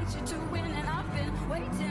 want you to win, and I've been waiting